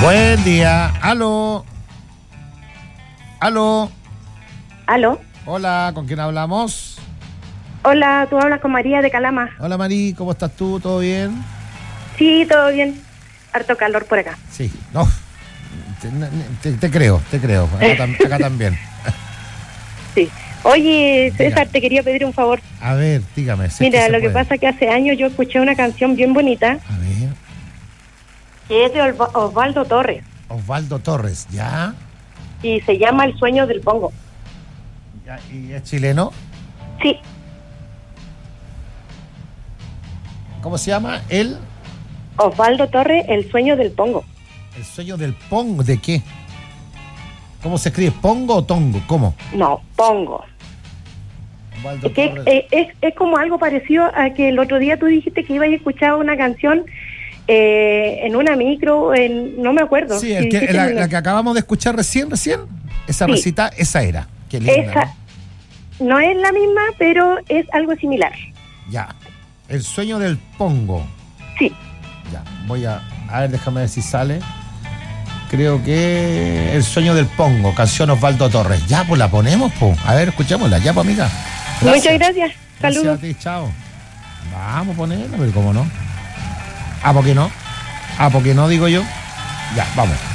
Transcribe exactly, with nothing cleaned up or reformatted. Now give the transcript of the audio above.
Buen día. Aló. Aló. Aló. Hola, ¿con quién hablamos? Hola, tú hablas con María de Calama. Hola, Mari, ¿cómo estás tú? ¿Todo bien? Sí, todo bien. Harto calor por acá. Sí, no. Te, te, te creo, te creo. Acá, tam, acá también. Sí. Oye, Diga. César, te quería pedir un favor. A ver, dígame. Si Mira, es que lo se que puede. pasa es que hace años yo escuché una canción bien bonita A ver, que es de Olva- Osvaldo Torres Osvaldo Torres, ¿ya? y se llama El sueño del Pongo. ¿Ya? ¿Y es chileno? Sí, ¿Cómo se llama? El, Osvaldo Torres, El sueño del Pongo. el sueño del Pongo. ¿De qué? ¿Cómo se escribe? ¿Pongo o tongo? ¿Cómo? No, Pongo. Osvaldo Es, que, Torres. eh, es, es como algo parecido a que el otro día tú dijiste que ibas a escuchar una canción eh, en una micro, en, no me acuerdo. Sí, Si el que, dijiste la, una- la que acabamos de escuchar recién, recién. Esa Sí. recita, esa era. Qué linda, Esa no es la misma, pero es algo similar. ¿no? Ya. El sueño del Pongo. Sí. Ya. Voy a. A ver, déjame ver si sale. Creo que. El sueño del Pongo, canción Osvaldo Torres. Ya, pues la ponemos, pues. A ver, escuchémosla. Ya, pues, amiga. Muchas gracias. Gracias Saludos. a ti, chao. Vamos a ponerla, pero ¿cómo no? Ah, ¿por qué no? Ah, ¿por qué no, digo yo? Ya, vamos.